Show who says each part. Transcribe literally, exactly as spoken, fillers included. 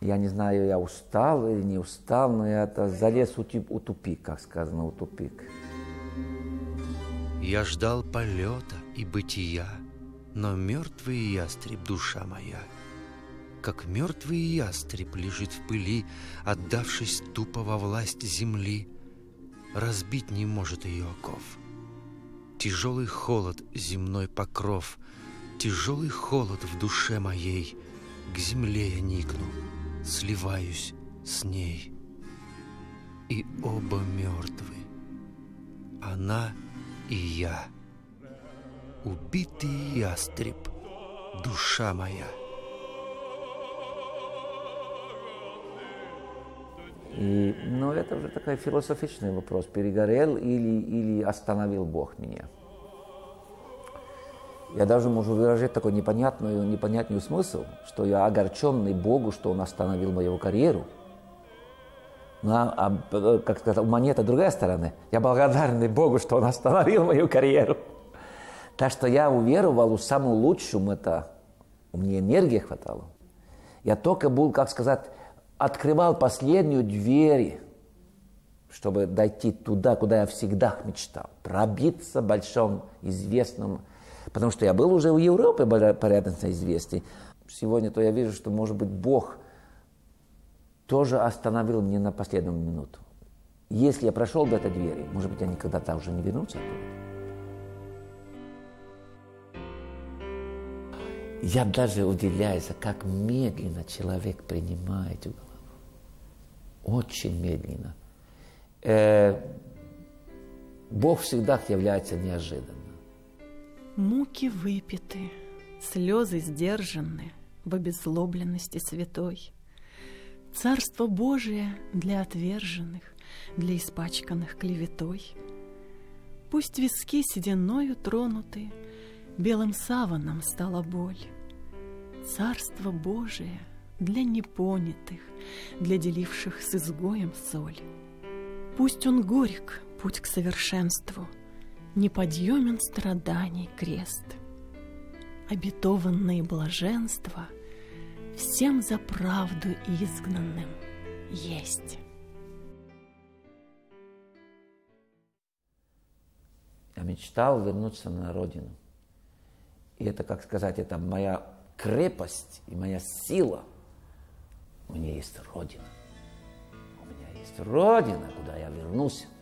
Speaker 1: Я не знаю, я устал или не устал, но я это залез у тупик, как сказано, у тупик.
Speaker 2: Я ждал полета и бытия, но мертвый ястреб, душа моя, как мертвый ястреб лежит в пыли, отдавшись тупо во власть земли, разбить не может ее оков. Тяжелый холод, земной покров, тяжелый холод в душе моей, к земле я никну, сливаюсь с ней. И оба мертвы, она и я. Убитый ястреб, душа моя.
Speaker 1: И, ну, это уже такой философичный вопрос. Перегорел или, или остановил Бог меня? Я даже могу выражать такой непонятный, непонятный смысл, что я огорченный Богу, что Он остановил мою карьеру. Ну, а, а, как сказать, у монеты другая сторона. Я благодарный Богу, что Он остановил мою карьеру. Так что я уверовал в самую лучшую, это у меня энергии хватало. Я только был, как сказать, открывал последнюю дверь, чтобы дойти туда, куда я всегда мечтал. Пробиться в большом, известном. Потому что я был уже в Европе порядочно известный. Сегодня то я вижу, что, может быть, Бог тоже остановил меня на последнюю минуту. Если я прошел бы этой двери, может быть, я никогда-то уже не вернусь оттуда. Я даже удивляюсь, как медленно человек принимает в голову. Очень медленно. Э, Бог всегда является неожиданным.
Speaker 3: Муки выпиты, слезы сдержаны в обеззлобленности святой. Царство Божие для отверженных, для испачканных клеветой. Пусть виски сединою тронуты, белым саваном стала боль. Царство Божие для непонятых, для деливших с изгоем соль. Пусть он горек, путь к совершенству, неподъемен страданий крест. Обетованные блаженства всем за правду изгнанным есть.
Speaker 1: Я мечтал вернуться на родину. И это, как сказать, это моя крепость и моя сила. У меня есть родина. У меня есть родина, куда я вернусь.